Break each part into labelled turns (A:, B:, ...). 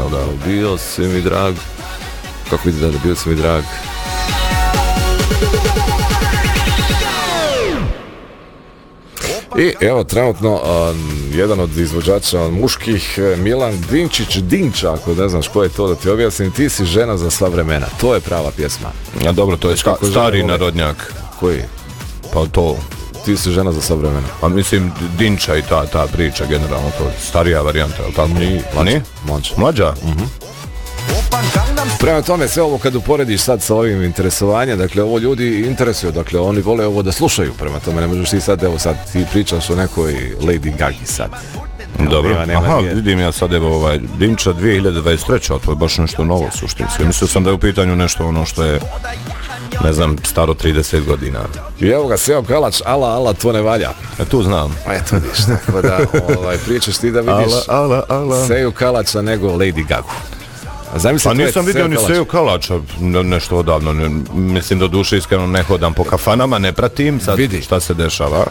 A: jel da?
B: Bio si mi drag. Kako vidite da bio si mi drag? I evo trenutno jedan od izvođača muških, Milan Dinčić, ako ne znaš ko je to da ti objasnim, Ti si žena za sva vremena. To je prava pjesma.
A: A dobro, to je stari narodnjak.
B: Koji?
A: Pa to.
B: Ti si žena za sva vremena.
A: A mislim Dinča i ta priča generalno, to je starija varijanta, je li tako?
B: Nije?
A: Mlađa?
B: Prema tome, sve ovo kad uporediš sad sa ovim interesovanjem, dakle ovo ljudi interesuju, dakle oni vole ovo da slušaju, prema tome ne možeš ti sad, evo sad ti pričaš o nekoj Lady Gagi sad.
A: Dobro, aha, vidim ja sad evo Dinča 2023, a to je baš nešto novo suštinski. Mislio sam da je u pitanju nešto ono što je, ne znam, staro 30 godina.
B: I evo ga, Sejo Kalač, ala, to ne valja.
A: Tu znam.
B: A eto vidiš, tako da pričaš ti da vidiš Seju Kalača nego Lady Gagu.
A: Pa nisam vidio ni Seju Kalača nešto odavno, mislim da duše iskreno ne hodam po kafanama, ne pratim sad šta se dešava.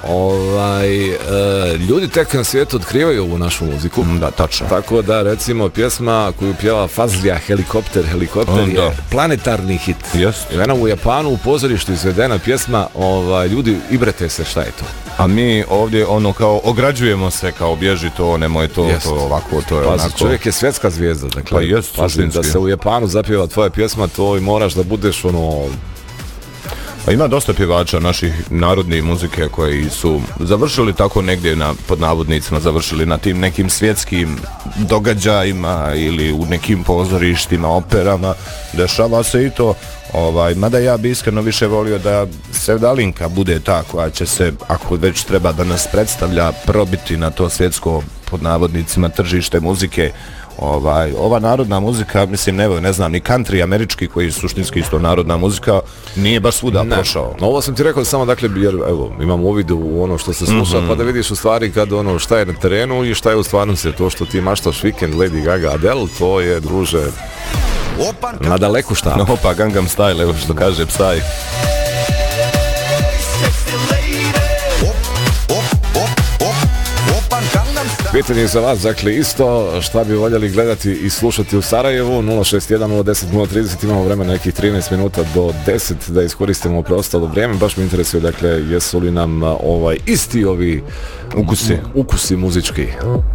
B: Ljudi tek na svijetu otkrivaju ovu našu muziku.
A: Da, tačno.
B: Tako da recimo pjesma koju pjeva Fazlija Helikopter je planetarni hit. Ena u Japanu u pozorištu izvedena pjesma, ljudi ibrete se šta je to.
A: A mi ovdje ono kao ograđujemo se, kao bježi to, nemoj to, to ovako, to je onako.
B: Čovjek je svjetska zvijezda, dakle.
A: Pa jest,
B: da se u Japanu zapjeva tvoja pjesma, to i moraš da budeš ono...
A: A ima dosta pjevača naših narodnih muzike koji su završili tako negdje pod navodnicima, završili na tim nekim svjetskim događajima ili u nekim pozorištima, operama, dešava se i to. Mada ja bi iskreno više volio da Sevdalinka bude ta koja će se, ako već treba da nas predstavlja, probiti na to svjetsko, pod navodnicima, tržište muzike. Ova narodna muzika, mislim, ne znam, ni country američki koji je suštinski isto narodna muzika, nije baš svuda prošao.
B: Ovo sam ti rekao samo, dakle, jer evo, imam uvid u ono što se sluša, pa da vidiš u stvari kad ono šta je na terenu i šta je u stvarnosti. To što ti maštaš vikend, Lady Gaga, Adele, to je, druže, na daleku šta.
A: Opa, Gangnam Style, evo što kaže Psy.
B: Pitanje za vas, dakle, isto šta bi voljeli gledati i slušati u Sarajevu. 061 010 030, imamo vremena nekih 13 minuta do 10 da iskoristimo preostalo vrijeme. Baš me interesuje, dakle, jesu li nam isti ovi ukusi muzički.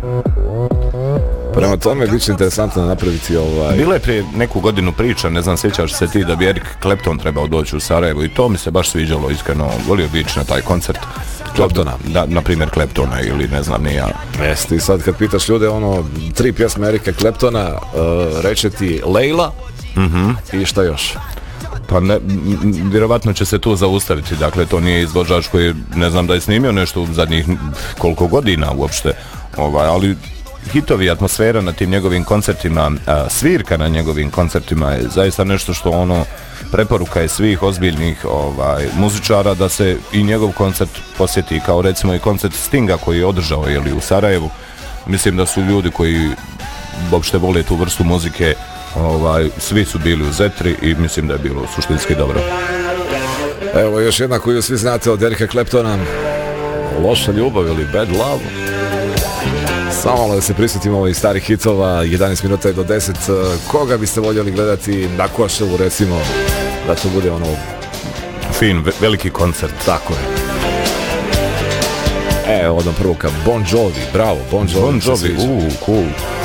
B: Prema tome, bit će interesantno napraviti
A: Bilo je prije neku godinu priča, ne znam, sjećaš se ti da bi Eric Clapton trebao doći u Sarajevo i to mi se baš sviđalo, iskreno, volio bi ići na taj koncert.
B: Claptona?
A: Da, na primjer Claptona ili ne znam ni ja.
B: Jeste, i sad kad pitaš ljude, 3 pjesme Erika Claptona, reće ti Leila i šta još?
A: Pa vjerovatno će se tu zaustaviti, dakle to nije izvođač koji ne znam da je snimio nešto u zadnjih koliko godina uopšte, ali hitovi, atmosfera na tim njegovim koncertima, svirka na njegovim koncertima je zaista nešto što preporuka je svih ozbiljnih muzičara da se i njegov koncert posjeti, kao recimo i koncert Stinga koji je održao u Sarajevu. Mislim da su ljudi koji uopšte vole tu vrstu muzike, svi su bili u Zetri i mislim da je bilo suštinski dobro.
B: Evo još jedna koju svi znate od Erika Claptona, Loša ljubav ili Bad Love. Samo malo da se prisjetimo ovih starih hitova, 11 minuta do 10. Koga biste voljeli gledati na Koševu, recimo, da to bude
A: fin, veliki koncert.
B: Tako je. Evo, odmah prvo ka Bon Jovi, bravo, Bon Jovi.
A: Cool.